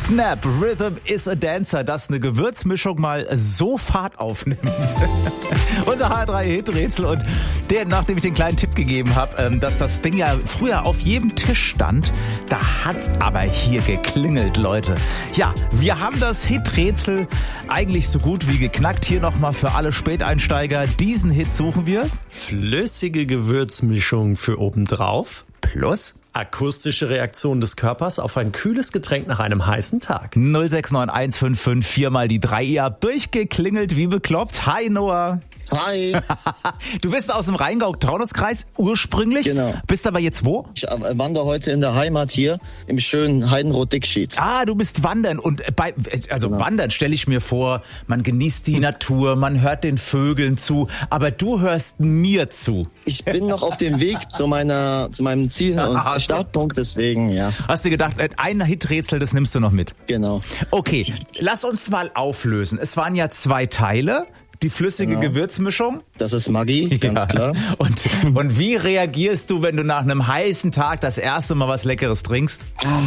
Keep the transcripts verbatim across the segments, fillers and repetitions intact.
Snap, Rhythm is a Dancer, dass eine Gewürzmischung mal so Fahrt aufnimmt. Unser H drei Hit-Rätsel und der, nachdem ich den kleinen Tipp gegeben habe, dass das Ding ja früher auf jedem Tisch stand, da hat's aber hier geklingelt, Leute. Ja, wir haben das Hit-Rätsel eigentlich so gut wie geknackt. Hier nochmal für alle Späteinsteiger. Diesen Hit suchen wir. Flüssige Gewürzmischung für obendrauf. Plus akustische Reaktion des Körpers auf ein kühles Getränk nach einem heißen Tag. null sechs neun eins fünf fünf vier mal die drei. Ihr habt durchgeklingelt wie bekloppt. Hi Noah. Hi. Du bist aus dem Rheingau-Taunus-Kreis ursprünglich. Genau. Bist aber jetzt wo? Ich wandere heute in der Heimat hier im schönen Heidenroth-Dickschied. Ah, du bist wandern. Und bei, also genau. Wandern stelle ich mir vor, man genießt die Natur, man hört den Vögeln zu, aber du hörst mir zu. Ich bin noch auf dem Weg zu meiner, zu meinem Ziel und Aha, Startpunkt, deswegen, ja. Hast du gedacht, ein Hit-Rätsel, das nimmst du noch mit? Genau. Okay, lass uns mal auflösen. Es waren ja zwei Teile. Die flüssige genau. Gewürzmischung. Das ist Maggi, ganz ja. klar. Und, und wie reagierst du, wenn du nach einem heißen Tag das erste Mal was Leckeres trinkst?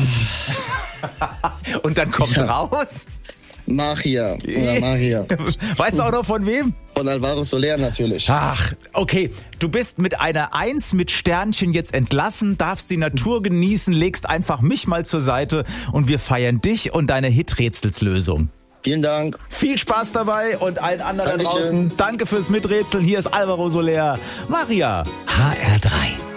Und dann kommt ja. raus? Magia. Oder Magia. Weißt du auch noch von wem? Von Alvaro Soler natürlich. Ach, okay. Du bist mit einer Eins mit Sternchen jetzt entlassen, darfst die Natur genießen, legst einfach mich mal zur Seite und wir feiern dich und deine Hit-Rätselslösung. Vielen Dank. Viel Spaß dabei und allen anderen Dankeschön. draußen. Danke fürs Miträtseln. Hier ist Alvaro Soler. Maria. H R drei.